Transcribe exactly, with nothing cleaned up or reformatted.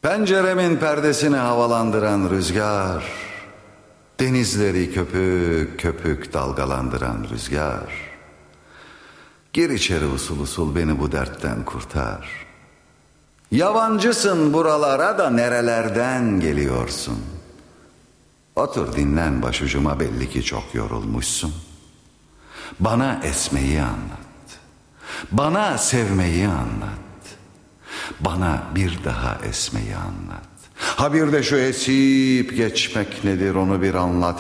Penceremin perdesini havalandıran rüzgar, denizleri köpük köpük dalgalandıran rüzgar. Gir içeri usul usul, beni bu dertten kurtar. Yabancısın buralara da nerelerden geliyorsun? Otur dinlen başucuma, belli ki çok yorulmuşsun. Bana esmeyi anlat. Bana sevmeyi anlat. Bana bir daha esmeyi anlat. Ha bir de şu esip geçmek nedir, onu bir anlat